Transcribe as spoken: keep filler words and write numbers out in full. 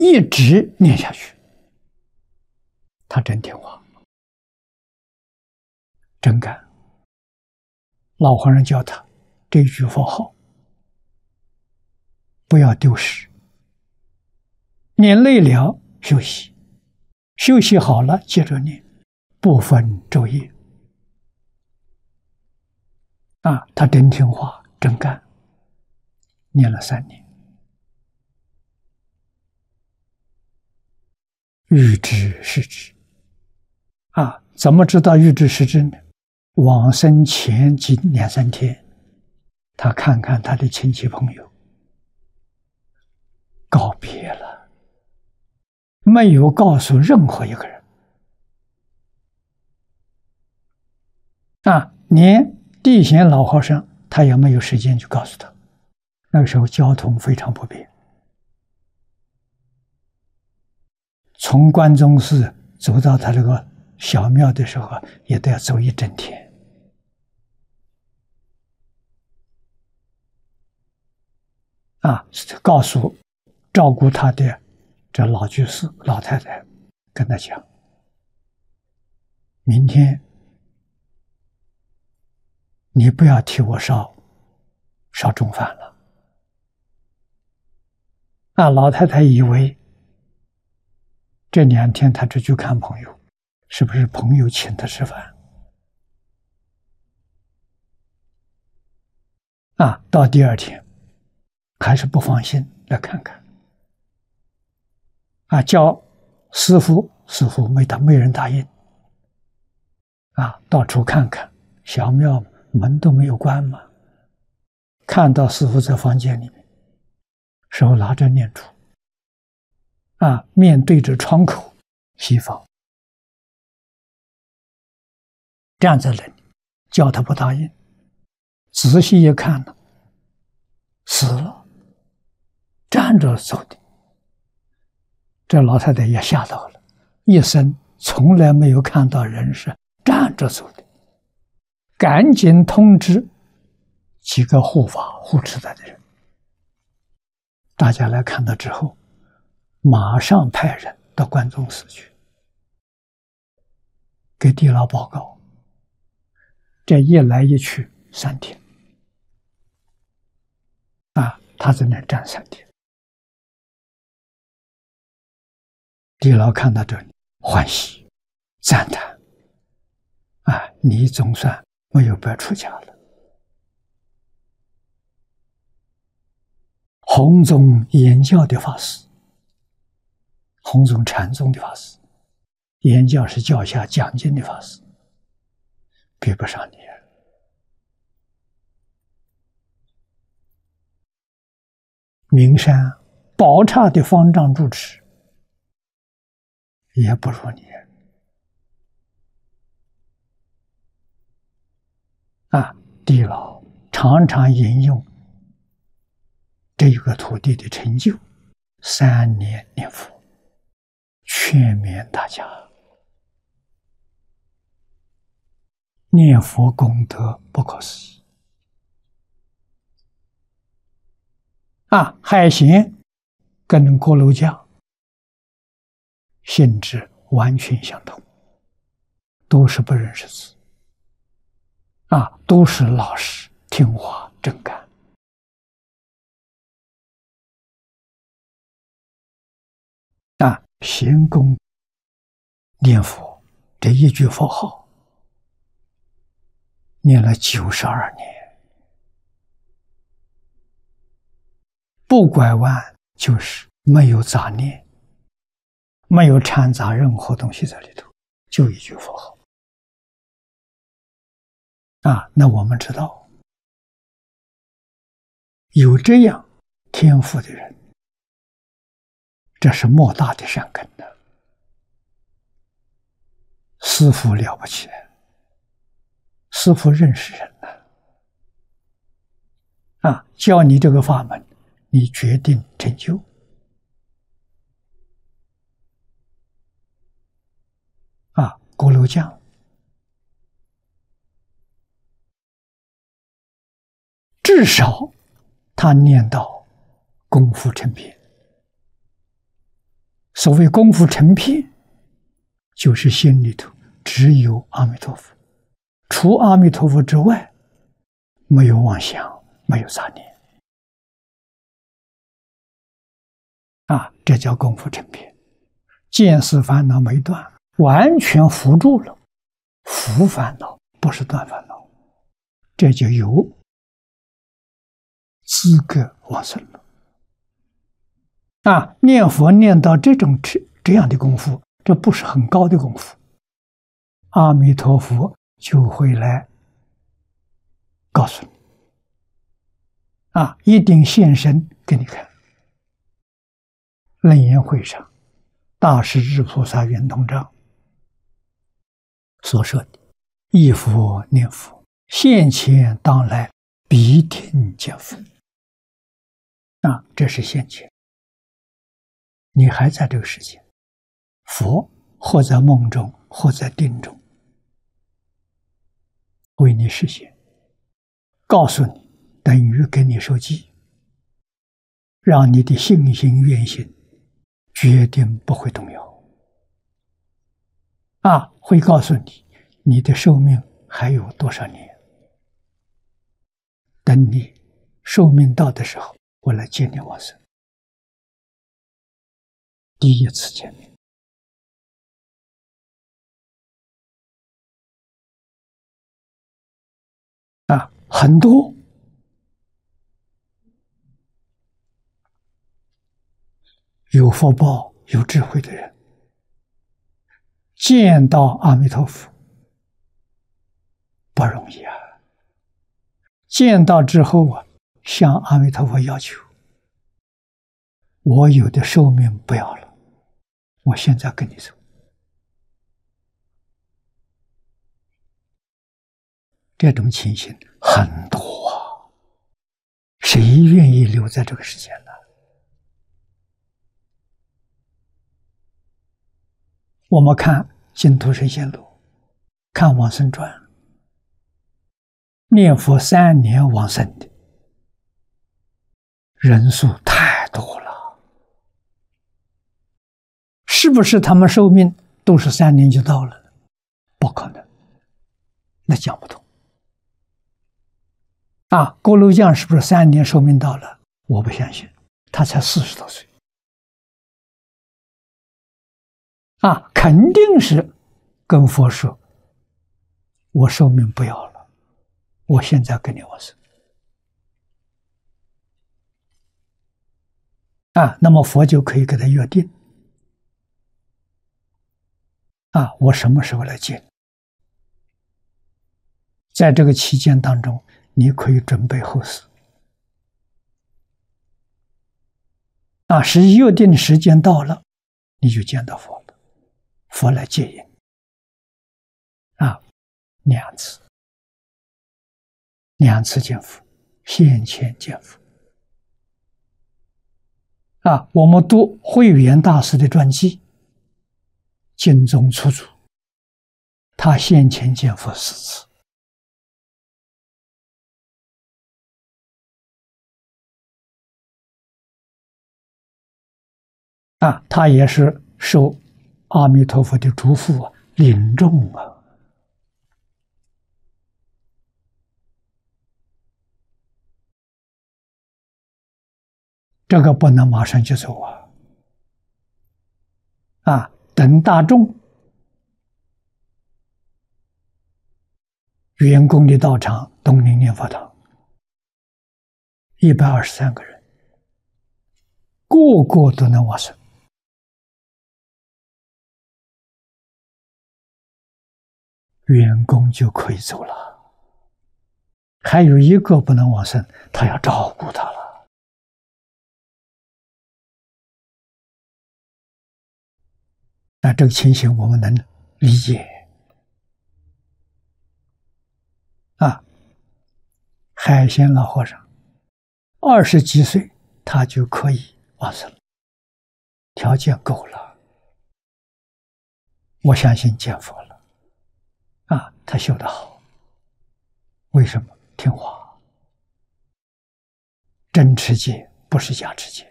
一直念下去，他真听话，真干。老和尚教他这句佛号，不要丢失。念累了休息，休息好了接着念，不分昼夜。啊，他真听话，真干，念了三年。欲知是知。啊，怎么知道欲知是知呢？往生前几两三天，他看看他的亲戚朋友，告别了，没有告诉任何一个人。啊，连地贤老和尚他也没有时间去告诉他，那个时候交通非常不便，从关中寺走到他这个小庙的时候，也得要走一整天。啊，告诉照顾他的这老居士老太太，跟他讲，明天你不要替我烧烧中饭了。啊，老太太以为这两天他只去看朋友，是不是朋友请他吃饭？啊，到第二天还是不放心，来看看。啊，叫师父，师父没答，没人答应。啊，到处看看，小庙门都没有关嘛。看到师父在房间里面，手拿着念珠，啊，面对着窗口西方，这样在那里，叫他不答应。仔细一看呢，死了，站着走的。这老太太也吓到了，一生从来没有看到人是站着走的，赶紧通知几个护法护持他的人，大家来看到之后，马上派人到关中寺去给地老报告。这一来一去三天，啊，他在那站三天。地老看到这里，欢喜赞叹，啊，你总算没有白出家了。弘宗言教的法师，弘宗禅宗的法师，言教是教下讲经的法师，比不上你。名山宝刹的方丈住持也不如你。啊，地老常常引用这个徒弟的成就，三年念佛，劝勉大家念佛功德不可思议。啊，海贤跟锅炉匠性质完全相同，都是不认识字，啊，都是老实听话真干。啊，行功念佛这一句佛号，念了九十二年，不拐弯，就是没有杂念，没有掺杂任何东西在里头，就一句佛号。啊，那我们知道，有这样天赋的人，这是莫大的善根的。师父了不起，师父认识人的，啊，教你这个法门，你决定成就。啊，锅炉匠至少他念到功夫成片， 所谓功夫成片，就是心里头只有阿弥陀佛，除阿弥陀佛之外，没有妄想，没有杂念。啊，这叫功夫成片，见思烦恼没断，完全伏住了，伏烦恼不是断烦恼，这就有资格往生了。啊，念佛念到这种这样的功夫，这不是很高的功夫，阿弥陀佛就会来告诉你，啊，一定现身给你看。楞严会上，大势至菩萨圆通章所说的“忆佛念佛，现前当来必定见佛”，啊，这是现前。你还在这个世界，佛或在梦中，或在定中，为你实现，告诉你，等于给你授记，让你的信心愿心决定不会动摇。啊，会告诉你，你的寿命还有多少年？等你寿命到的时候，我来接你往生。第一次见面，啊，很多有福报、有智慧的人，见到阿弥陀佛不容易啊！见到之后啊，向阿弥陀佛要求：我有的寿命不要了，我现在跟你走。这种情形很多啊，谁愿意留在这个世界呢？我们看《净土神仙录》，看《往生传》，念佛三年往生的人数太多了，是不是他们寿命都是三年就到了？不可能，那讲不通。啊，郭庐将是不是三年寿命到了？我不相信，他才四十多岁。啊，肯定是跟佛说：“我寿命不要了，我现在跟你往生。”啊，那么佛就可以给他约定：啊，我什么时候来见你？在这个期间当中，你可以准备后事。啊，是约定时间到了，你就见到佛了，佛来接引。啊，两次，两次见佛，现前见佛。啊，我们读慧远大师的传记，经中出处，他现前见佛四次。啊，他也是受阿弥陀佛的嘱咐啊，领众啊。这个不能马上就走啊！啊，等大众员工的道场，东林念佛堂，一百二十三个人，个个都能往生。员工就可以走了，还有一个不能往生，他要照顾他了。那这个情形我们能理解啊。海鲜老和尚二十几岁，他就可以往生了，条件够了，我相信见佛了。啊，他修得好，为什么？听话，真持戒不是假持戒。